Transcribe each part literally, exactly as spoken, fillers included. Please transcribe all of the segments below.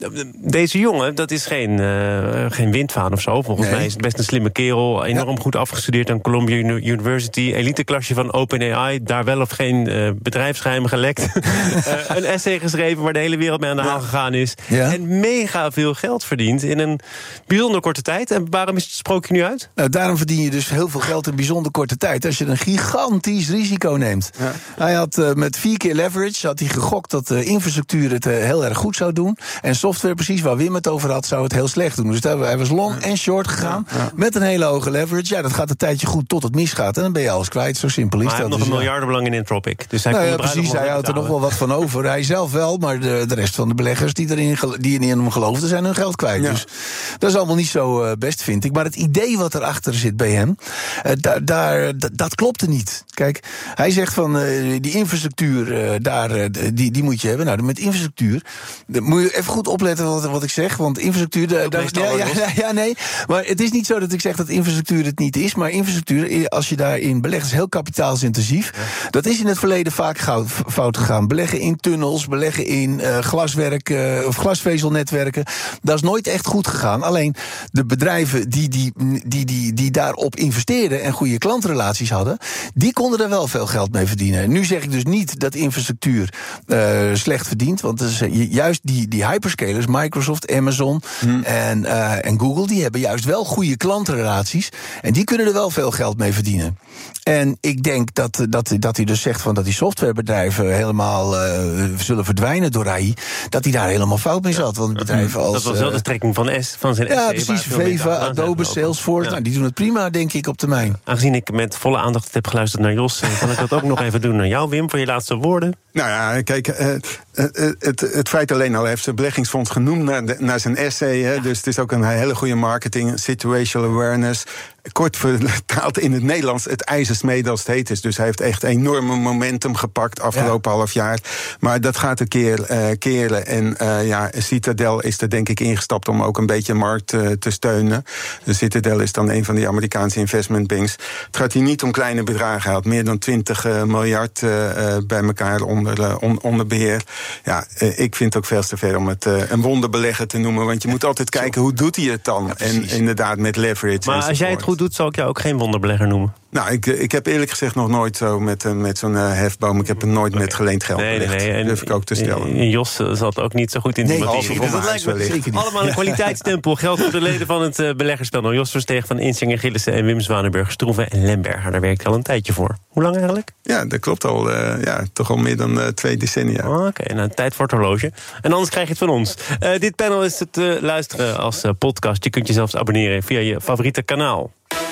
Deze jongen, dat is geen, uh, geen windvaan of zo. Volgens nee. mij is het best een slimme kerel. Enorm ja. goed afgestudeerd aan Columbia University. Eliteklasje van OpenAI. Daar wel of geen uh, bedrijfsgeheimen gelekt. uh, een essay geschreven waar de hele wereld mee aan de haal gegaan is. Ja. En mega veel geld verdient in een bijzonder korte tijd. En waarom is het sprookje nu uit? Nou, daarom verdien je dus heel veel geld in bijzonder korte tijd. Als je een gigantisch risico neemt. Ja. Hij had uh, met vier keer leverage had hij gegokt dat de infrastructuur het uh, heel erg goed zou doen. En software, precies waar Wim het over had, zou het heel slecht doen. Dus daar, hij was long en short gegaan. Ja, ja. Met een hele hoge leverage. Ja, dat gaat een tijdje goed tot het misgaat. En dan ben je alles kwijt. Zo simpel is maar dat. hij heeft nog een miljardenbelang in Anthropic. Dus hij nou ja, precies, hij houdt er nog wel wat van over. Hij zelf wel, maar de, de rest van de beleggers die erin die in hem geloofden, zijn hun geld kwijt. Ja. Dus dat is allemaal niet zo uh, best, vind ik. Maar het idee wat erachter zit bij hem, uh, daar, daar, d- dat klopte niet. Kijk, hij zegt van uh, die infrastructuur, uh, daar, uh, die, die moet je hebben. Nou, met infrastructuur moet je even goed opletten wat, wat ik zeg. Want infrastructuur, daar, daar, ja, ja, ja, ja, nee. Maar het is niet zo dat ik zeg dat infrastructuur het niet is. Maar infrastructuur, als je daarin belegt, is heel kapitaalsintensief. Ja. Dat is in het verleden vaak fout gegaan. Beleggen in tunnels, beleggen in uh, glaswerk uh, of glasvezelnetwerken. Dat is nooit echt goed gegaan. Alleen de bedrijven die, die, die, die, die daarop investeerden en goede klantrelaties hadden, die konden er wel veel geld mee verdienen. Nu zeg ik dus niet dat infrastructuur uh, slecht verdient. Want het is juist die, die hyperscalers, Microsoft, Amazon hmm. en, uh, en Google, die hebben juist wel goede klantrelaties. En die kunnen er wel veel geld mee verdienen. En ik denk dat, dat, dat hij dus zegt van dat die softwarebedrijven helemaal uh, zullen verdwijnen door A I. Dat hij daar helemaal fout mee zat. Want bedrijven als, dat was wel de strekking van, S, van zijn ja, precies. Veeva, Adobe, Salesforce. Ja. Nou, die doen het prima, denk ik, op termijn. Aangezien ik met volle aandacht heb geluisterd naar Jos, kan ik dat ook nog even doen naar jou, Wim, voor je laatste woorden. Nou ja, kijk, uh, het, het, het feit alleen al, hij heeft zijn beleggingsfonds genoemd naar, de, naar zijn essay. Hè, ja. Dus het is ook een hele goede marketing, situational awareness. Kort vertaald in het Nederlands, het ijzersmede als het heet is. Dus hij heeft echt enorme momentum gepakt afgelopen ja. half jaar. Maar dat gaat een keer uh, keren. En uh, ja, Citadel is er denk ik ingestapt om ook een beetje de markt uh, te steunen. De Citadel is dan een van die Amerikaanse investment banks. Het gaat hier niet om kleine bedragen. Hij had meer dan twintig uh, miljard uh, uh, bij elkaar onder, uh, on, onder beheer. Ja, uh, ik vind het ook veel te ver om het uh, een wonderbelegger te noemen. Want je moet altijd kijken, hoe doet hij het dan? Ja, en inderdaad met leverage. Maar als jij het goed doet, zal ik jou ook geen wonderbelegger noemen. Nou, ik, ik heb eerlijk gezegd nog nooit zo met, uh, met zo'n uh, hefboom. Ik heb het nooit okay. met geleend geld nee, belegd. Nee, nee. En durf ik ook te stellen. En Jos zat ook niet zo goed in die nee, materie. Dus dat lijkt me zeker niet. Allemaal een kwaliteitstempel. Geldt voor de leden van het uh, beleggerspel. Nou, Jos Versteeg van Insinger Gillissen en Wim Zwanenburg, Stroeven en Lemberger. Daar werkt al een tijdje voor. Hoe lang eigenlijk? Ja, dat klopt al. Uh, ja, toch al meer dan uh, twee decennia. Oh, Oké, okay, nou, tijd voor het horloge. En anders krijg je het van ons. Uh, dit panel is te uh, luisteren als uh, podcast. Je kunt je zelfs abonneren via je favoriete kanaal.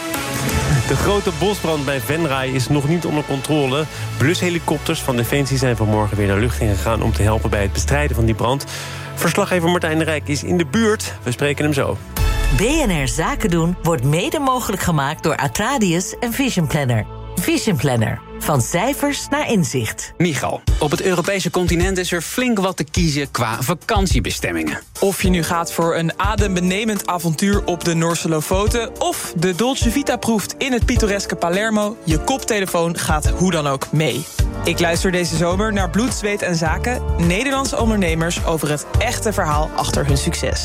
De grote bosbrand bij Venray is nog niet onder controle. Blushelikopters van Defensie zijn vanmorgen weer naar lucht ingegaan om te helpen bij het bestrijden van die brand. Verslaggever Martijn de Rijk is in de buurt. We spreken hem zo. B N R Zaken doen wordt mede mogelijk gemaakt door Atradius en Vision Planner. Vision Planner. Van cijfers naar inzicht. Michal, op het Europese continent is er flink wat te kiezen qua vakantiebestemmingen. Of je nu gaat voor een adembenemend avontuur op de Noorse Lofoten, of de Dolce Vita proeft in het pittoreske Palermo, je koptelefoon gaat hoe dan ook mee. Ik luister deze zomer naar Bloed, Zweet en Zaken, Nederlandse ondernemers over het echte verhaal achter hun succes.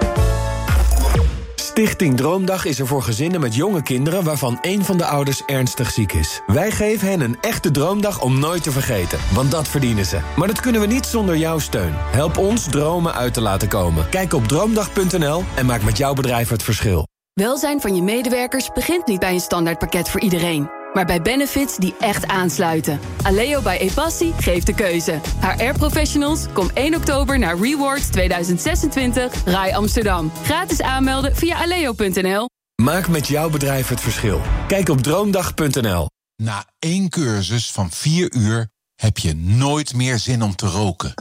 Stichting Droomdag is er voor gezinnen met jonge kinderen waarvan één van de ouders ernstig ziek is. Wij geven hen een echte droomdag om nooit te vergeten, want dat verdienen ze. Maar dat kunnen we niet zonder jouw steun. Help ons dromen uit te laten komen. Kijk op droomdag punt n l en maak met jouw bedrijf het verschil. Welzijn van je medewerkers begint niet bij een standaardpakket voor iedereen, maar bij benefits die echt aansluiten. Aleo bij Epassi geeft de keuze. H R-professionals, kom één oktober naar Rewards tweeduizend zesentwintig Rai Amsterdam. Gratis aanmelden via aleo punt n l. Maak met jouw bedrijf het verschil. Kijk op droomdag punt n l. Na één cursus van vier uur heb je nooit meer zin om te roken.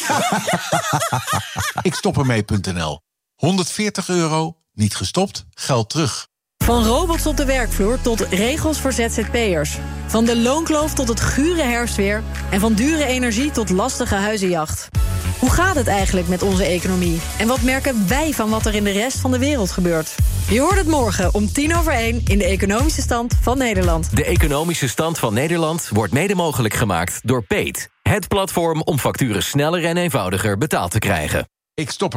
Ik stop ermee punt n l. honderdveertig euro, niet gestopt, geld terug. Van robots op de werkvloer tot regels voor Z Z P'ers. Van de loonkloof tot het gure herfstweer. En van dure energie tot lastige huizenjacht. Hoe gaat het eigenlijk met onze economie? En wat merken wij van wat er in de rest van de wereld gebeurt? Je hoort het morgen om tien over één in de Economische Stand van Nederland. De Economische Stand van Nederland wordt mede mogelijk gemaakt door Peet. Het platform om facturen sneller en eenvoudiger betaald te krijgen. Ik stop